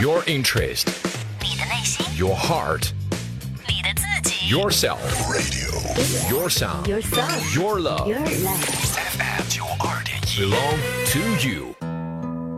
Your interest, 你的内心， your heart, 你的自己 yourself, Radio your sound, Yourself your love. Your life FM 92.1 Belong to you.